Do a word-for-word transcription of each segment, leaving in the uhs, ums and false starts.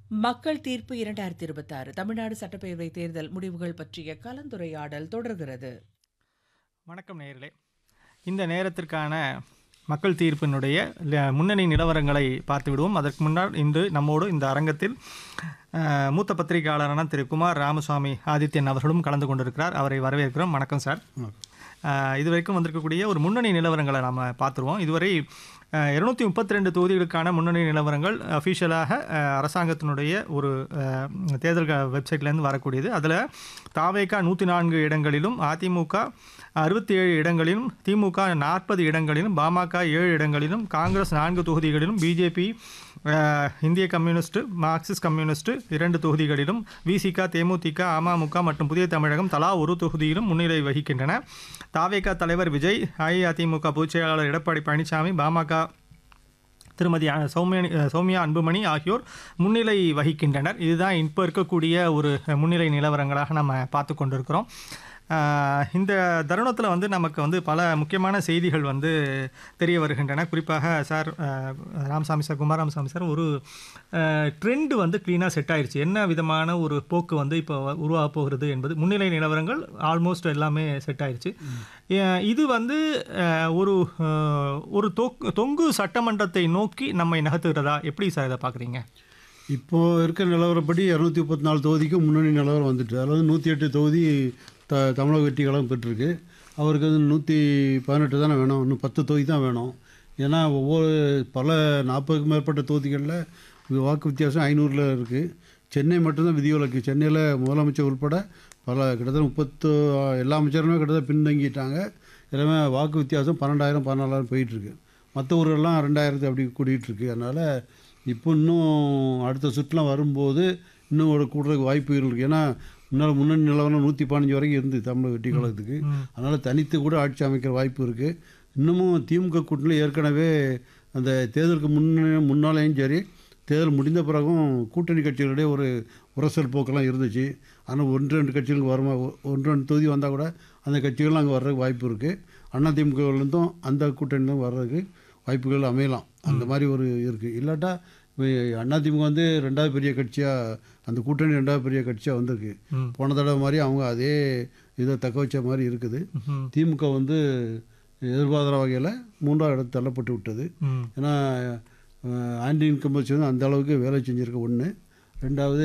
மக்கள் தீர்ப்பு இரண்டாயிரத்தி இருபத்தி ஆறு தமிழ்நாடு சட்டப்பேரவை தேர்தல் முடிவுகள் பற்றிய கலந்துரையாடல் தொடர்கிறது. வணக்கம் நேயர்களே. இந்த நேரத்திற்கான மக்கள் தீர்ப்பினுடைய ல- முன்னணி நிலவரங்களை பார்த்து விடுவோம். அதற்கு முன்னால் இன்று நம்மோடு இந்த அரங்கத்தில் அஹ், மூத்த பத்திரிகையாளரான திரு குமார் ராமசுவாமி ஆதித்யன் அவர்களும் கலந்து கொண்டிருக்கிறார். அவரை வரவேற்கிறோம். வணக்கம் சார். அஹ், இதுவரைக்கும் வந்திருக்கக்கூடிய ஒரு முன்னணி நிலவரங்களை நாம் பார்த்துருவோம். இதுவரை இருநூத்தி முப்பத்தி ரெண்டு தொகுதிகளுக்கான முன்னணி நிலவரங்கள் அஃபிஷியலாக அரசாங்கத்தினுடைய ஒரு அஹ், தேர்தல் க- வெப்சைட்லேருந்து வரக்கூடியது. அதில் தாவேகா நூற்றி நான்கு இடங்களிலும், அதிமுக அறுபத்தி ஏழு இடங்களிலும், திமுக நாற்பது இடங்களிலும், பாமக ஏழு இடங்களிலும், காங்கிரஸ் நான்கு தொகுதிகளிலும், பிஜேபி இந்திய கம்யூனிஸ்ட், மார்க்சிஸ்ட் கம்யூனிஸ்ட் இரண்டு தொகுதிகளிலும், விசிக, தேமுதிக, அமமுக மற்றும் புதிய தமிழகம் தலா ஒரு தொகுதியிலும் முன்னிலை வகிக்கின்றன. தாவேகா தலைவர் விஜய், அஇஅதிமுக பொதுச் செயலாளர் எடப்பாடி பழனிசாமி, பாமக திருமதி அ- சௌமியா சௌமியா அன்புமணி ஆகியோர் முன்னிலை வகிக்கின்றனர். இதுதான் இப்போ இருக்கக்கூடிய ஒரு முன்னிலை நிலவரங்களாக நம்ம பார்த்து கொண்டிருக்கிறோம். ஆஹ் இந்த தருணத்தில் வந்து நமக்கு வந்து பல முக்கியமான செய்திகள் வந்து தெரிய வருகின்றன. குறிப்பாக சார் ஆஹ் ராமசாமி சார், குமார் ராமசாமி சார், ஒரு ட்ரெண்ட் வந்து க்ளீனாக செட் ஆயிடுச்சு. என்ன விதமான ஒரு போக்கு வந்து இப்போ உருவாக போகிறது என்பது முன்னிலை நிலவரங்கள் ஆல்மோஸ்ட் எல்லாமே செட் ஆயிடுச்சு. அஹ் இது வந்து அஹ், ஒரு அஹ், ஒரு தொக்- தொங்கு சட்டமன்றத்தை நோக்கி நம்மை நகர்த்துகிறதா? எப்படி சார் இதை பார்க்குறீங்க? இப்போது இருக்கிற நிலவரப்படி இரநூத்தி முப்பத்தி நாலு தொகுதிக்கு முன்னணி நிலவரம் வந்துட்டு, அதாவது நூற்றி எட்டு தொகுதி த தமிழக வெற்றி கழகம் பெற்றிருக்கு. அவருக்கு வந்து நூற்றி பதினெட்டு தானே வேணும், இன்னும் பத்து தொகுதி தான் வேணும். ஏன்னா ஒவ்வொரு பல நாற்பதுக்கும் மேற்பட்ட தொகுதிகளில் வாக்கு வித்தியாசம் ஐநூறில் இருக்குது. சென்னை மட்டும்தான் விதிவிலக்கு. சென்னையில் முதலமைச்சர் உட்பட பல கிட்டத்தட்ட முப்பத்து எல்லா அமைச்சருமே கிட்டத்தட்ட பின்தங்கிட்டாங்க. எல்லாமே வாக்கு வித்தியாசம் பன்னெண்டாயிரம் பதினாலாயிரம் போயிட்டுருக்கு. மற்ற ஊரெல்லாம் ரெண்டாயிரத்து அப்படி கூடிகிட்ருக்கு. அதனால் இப்போ இன்னும் அடுத்த சுற்றுலாம் வரும்போது இன்னும் ஒரு கூடுறதுக்கு வாய்ப்புகள் இருக்குது. ஏன்னா முன்னால் முன்னணி நிலவரம் நூற்றி பதினஞ்சு வரைக்கும் இருந்தது தமிழக வெற்றி கழகத்துக்கு. அதனால் தனித்து கூட ஆட்சி அமைக்கிற வாய்ப்பு இருக்குது. இன்னமும் திமுக கூட்டணியில் ஏற்கனவே அந்த தேர்தலுக்கு முன்னே முன்னாலேயும் சரி, தேர்தல் முடிந்த பிறகும் கூட்டணி கட்சிகளிடையே ஒரு உரசல் போக்கெல்லாம் இருந்துச்சு. ஆனால் ஒன்று ரெண்டு கட்சிகளுக்கு வருமா ஒன்று ரெண்டு தொகுதி வந்தால் கூட அந்த கட்சிகள்லாம் அங்கே வர்றதுக்கு வாய்ப்பு இருக்குது. அண்ணா திமுகவிலேருந்தும் அந்த கூட்டணியிலும் வர்றதுக்கு வாய்ப்புகள் அமையலாம். அந்த மாதிரி ஒரு இருக்குது. இல்லாட்டா அண்ணா திமுக வந்து ரெண்டாவது பெரிய கட்சியாக, அந்த கூட்டணி ரெண்டாவது பெரிய கட்சியாக வந்திருக்கு. போன தடவை மாதிரி அவங்க அதே இதை தக்க வச்ச மாதிரி இருக்குது. திமுக வந்து எதிர்பாராத வகையில் மூன்றாவது இடத்து தள்ளப்பட்டு விட்டது. ஏன்னா அஹ், ஆன்டி இன்கம்பன்சி வந்து அந்த அளவுக்கு வேலை செஞ்சுருக்க ஒன்று. ரெண்டாவது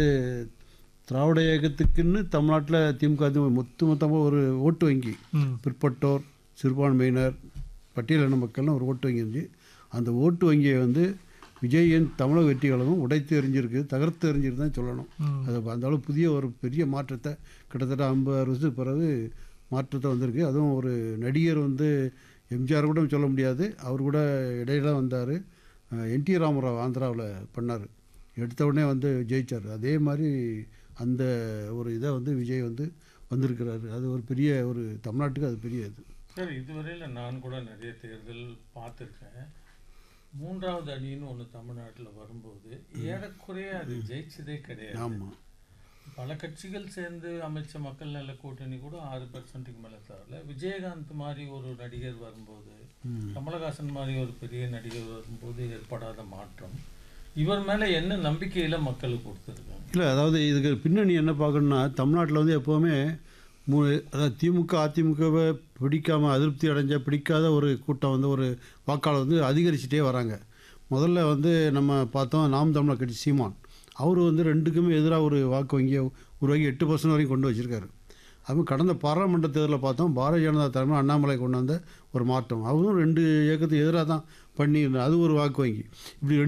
திராவிட இயக்கத்துக்குன்னு தமிழ்நாட்டில் திமுக வந்து மொத்த மொத்தமாக ஒரு ஓட்டு வங்கி, பிற்பட்டோர், சிறுபான்மையினர், பட்டியலின மக்கள்னு ஒரு ஓட்டு வங்கி இருந்துச்சு. அந்த ஓட்டு வங்கியை வந்து விஜயின் தமிழக வெற்றி கழகம் உடைத்து எறிஞ்சிருக்கு, தகர்த்து எறிஞ்சிருக்கு தான் சொல்லணும். அது அந்த அளவு புதிய ஒரு பெரிய மாற்றத்தை கிட்டத்தட்ட ஐம்பது வருஷத்துக்கு பிறகு மாற்றத்தை வந்திருக்கு. அதுவும் ஒரு நடிகர் வந்து எம்ஜிஆர் கூட சொல்ல முடியாது, அவர் கூட இடையில வந்தார். என் டி ராமராவ் ஆந்திராவில் பண்ணார், எடுத்த உடனே வந்து ஜெயிச்சார். அதே மாதிரி அந்த ஒரு இதை வந்து விஜய் வந்து வந்திருக்கிறாரு. அது ஒரு பெரிய ஒரு தமிழ்நாட்டுக்கு அது பெரிய இது. சார், இதுவரையில் நான் கூட நிறைய தேர்தல் பார்த்துருக்கேன். மூன்றாவது அணின்னு ஒன்று தமிழ்நாட்டில் வரும்போது ஏறக்குறைய அது ஜெயிச்சதே கிடையாது. ஆமாம். பல கட்சிகள் சேர்ந்து அமைச்ச மக்கள் நல கூட்டணி கூட ஆறு பர்சன்ட்டுக்கு மேலே தரல. விஜயகாந்த் மாதிரி ஒரு நடிகர் வரும்போது, கமலஹாசன் மாதிரி ஒரு பெரிய நடிகர் வரும்போது ஏற்படாத மாற்றம் இவர் மேலே என்ன நம்பிக்கையில் மக்களுக்கு கொடுத்துருக்காங்க? இல்லை, அதாவது இதுக்கு பின்னணி என்ன பார்க்கணுன்னா, தமிழ்நாட்டில் வந்து எப்போவுமே மூ அதாவது திமுக அதிமுகவை பிடிக்காமல் அதிருப்தி அடைஞ்ச பிடிக்காத ஒரு கூட்டம் வந்து ஒரு வாக்காளர் வந்து அதிகரிச்சுட்டே வராங்க. முதல்ல வந்து நம்ம பார்த்தோம் நாம் தமிழர் கட்சி சீமான், அவர் வந்து ரெண்டுக்குமே எதிராக ஒரு வாக்கு வங்கியை உருவாக்கி எட்டு பர்சன்ட் வரைக்கும் கொண்டு வச்சுருக்காரு. அதுவும் கடந்த பாராளுமன்ற தேர்தலில் பார்த்தோம் பாரதிய ஜனதா தலைமை அண்ணாமலை கொண்டு வந்த ஒரு மாற்றம், அவரும் ரெண்டு இயக்கத்துக்கு எதிராக தான் பண்ணியிருந்தார். அது ஒரு வாக்கு வங்கி. இப்படி